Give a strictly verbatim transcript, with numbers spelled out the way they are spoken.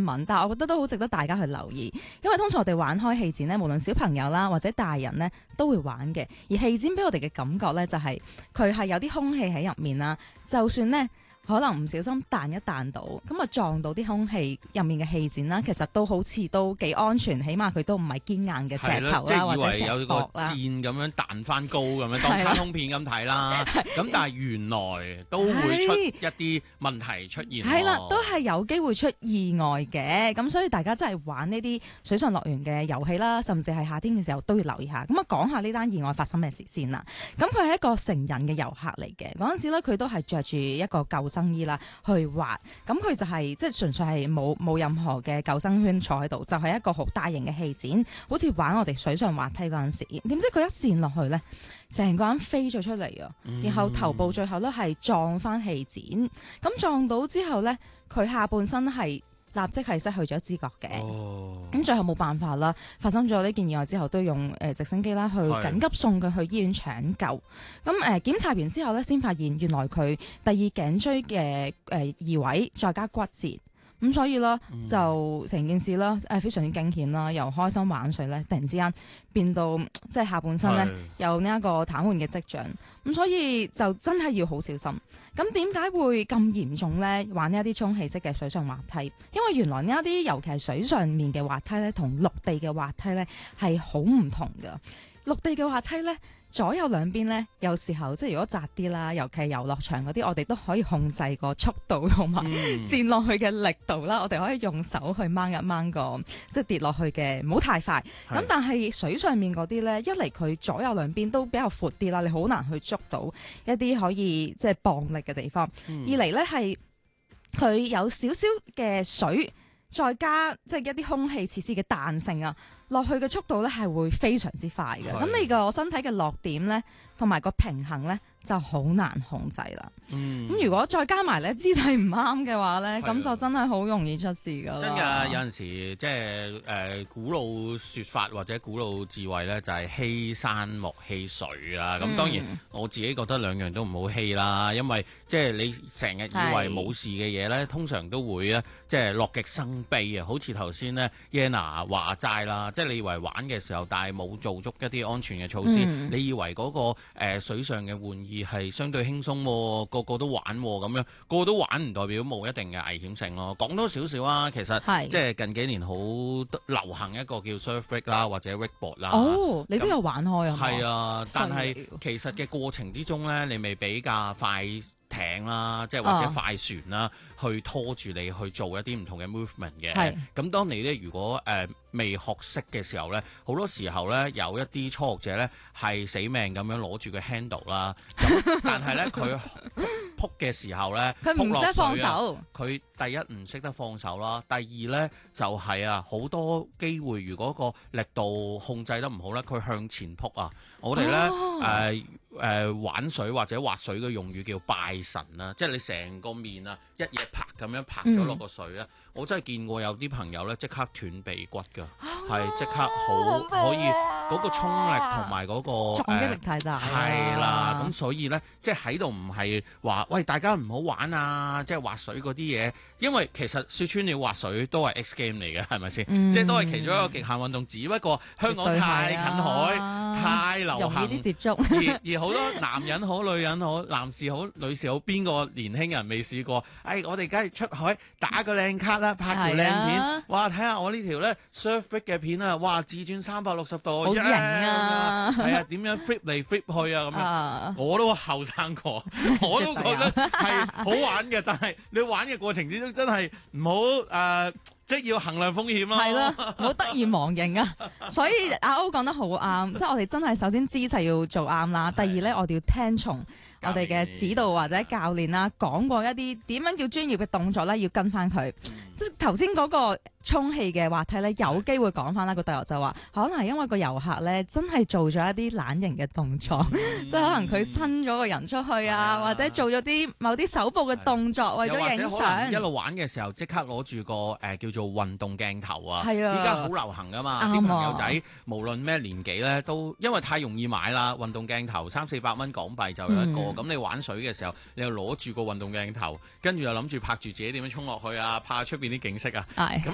聞，但係我覺得都好值得大家去留意，因為通常我哋玩開氣墊咧，無論小朋友啦或者大人咧都會玩嘅，而氣墊俾我哋嘅感覺咧就係佢係有啲空氣喺入面啦，就算咧可能唔小心彈一彈到，咁啊撞到啲空氣入面嘅氣墊啦，其實都好似都幾安全，起碼佢都唔係堅硬嘅石頭啦，或者石角啦。 即係以為有個箭咁樣彈翻高咁樣，當卡通片咁睇啦。咁但係原來都會出一啲問題出現。 係啦，都係有機會出意外嘅。咁所以大家真係玩呢啲水上樂園嘅遊戲啦，甚至係夏天嘅時候都要留意下。咁啊，講下呢單意外發生咩事先啦。咁佢係一個成人嘅遊客嚟嘅，嗰陣時咧佢都係着住一個救生衣啦去滑，咁佢就係即係純粹係冇冇任何嘅救生圈坐喺度，就係、是、一個好大型嘅氣墊，好似玩我哋水上滑梯嗰陣時，點知佢一跣落去咧，成個人飛咗出嚟啊！然後頭部最後咧係撞翻氣墊，咁撞到之後咧，佢下半身係立即係失去咗知覺嘅，咁、哦、最後冇辦法啦。發生咗呢件意外之後，都用誒、呃、直升機啦去緊急送佢去醫院搶救。咁誒檢查完之後咧，先發現原來佢第二頸椎嘅誒移位再加骨折。咁所以咧就成件事啦，誒非常之驚險啦，由開心玩水咧，突然之間變到即係下半身咧有呢一個癱瘓嘅跡象，咁所以就真係要好小心。咁點解會咁嚴重咧？玩呢一啲充氣式嘅水上滑梯，因為原來呢一啲尤其係水上面嘅滑梯咧，同陸地嘅滑梯咧係好唔同㗎。陸地嘅滑梯咧，左右兩邊咧，有時候即係如果窄啲啦，尤其係遊樂場嗰啲，我哋都可以控制個速度同埋墊落去嘅力度啦。我哋可以用手去掹一掹個即係跌落去嘅，唔好太快。咁但係水上面嗰啲咧，一嚟佢左右兩邊都比較闊啲啦，你好難去捉到一啲可以即係磅力嘅地方。嗯、二嚟咧係佢有少少嘅水，再加即係一啲空氣設施嘅彈性啊，落去嘅速度咧係會非常之快嘅。咁你個身體嘅落點咧，同埋個平衡咧就好難控制啦。咁、嗯、如果再加埋咧姿勢唔啱嘅話咧，咁就真係好容易出事噶啦。真㗎，有陣時即係誒古老説法或者古老智慧咧，就係欺山莫欺水啊。咁、嗯、當然我自己覺得兩樣都唔好欺啦，因為即係你成日以為冇事嘅嘢咧，通常都會咧即係樂極生悲啊。好似頭先咧 Yana 話齋啦，即係你以為玩嘅時候，但係冇做足一啲安全嘅措施，嗯、你以為嗰、嗰個、呃、水上嘅玩意係相對輕鬆喎，個個都玩喎，咁樣個個都玩唔代表冇一定嘅危險性咯。講多少少啊，其實即係近幾年好流行一個叫 surf rig 啦，或者 wakeboard 啦。 哦，你都有玩開啊？ 係啊，但係其實嘅過程之中咧，你未比較快艇啦，即係或者快船啦，哦、去拖住你去做一啲唔同嘅 movement 嘅。係咁，當你咧如果誒、呃、未學識嘅時候咧，好多時候咧有一啲初學者咧係死命咁樣攞住個 handle 啦，但係咧佢撲嘅時候咧， 佢唔識放手。 佢第一唔識得放手啦，第二咧就係、是、啊好多機會，如果個力度控制得唔好咧，佢向前撲啊！我哋咧誒誒玩水或者滑水嘅用語叫拜神啦，即係你成個面啊一嘢拍咁樣拍咗落個水咧，嗯、我真係見過有啲朋友咧即刻斷鼻骨㗎，係即、哦、刻好可以嗰個衝力同埋嗰個撞擊力太大， 係啦，咁所以咧即係喺度唔係話喂大家唔好玩啊，即係滑水嗰啲嘢，因為其實説穿了滑水都係 X game 嚟嘅，係咪先？嗯、即係都係其中一個極限運動，只不過香港太近海，啊、太流行， 容易啲接觸， 而而好多男人好、女人好、男士好、女士好，邊個年輕人未試過？哎，我哋梗係出海打個靚卡啦，拍條靚片，啊、哇！睇下我呢條咧 surf rig 嘅片啊，哇！自轉三百六十度， 好型啊！ 係啊，點樣 flip 嚟 flip 去啊咁樣，啊、我都後生過，我都覺得係好玩嘅，但係你玩嘅過程之中真係唔好誒，即係要衡量風險咯。係啦， 唔好得意忘形啊！所以阿歐講得好啱，即係我哋真係首先姿勢要做啱啦，第二咧我哋要聽從我哋嘅指導或者教練啦，講過一啲點樣叫專業嘅動作咧，要跟翻佢。即係頭先嗰個充氣嘅滑梯咧，有機會講翻啦。個導遊就話，可能係因為個遊客咧真係做咗一啲懶型嘅動作，嗯、即係可能佢伸咗個人出去啊，啊或者做咗啲某啲手部嘅動作，啊、為咗影相。一路玩嘅時候，即刻攞住個誒、呃、叫做運動鏡頭啊！ 係啊， 依家好流行噶嘛，啲、啊、朋友仔無論咩年紀咧，都因為太容易買啦。運動鏡頭三四百蚊港幣就有一個，咁、嗯、你玩水嘅時候，你又攞住個運動鏡頭，跟住又諗住拍住自己點樣衝落去啊，拍出邊啲景色啊，咁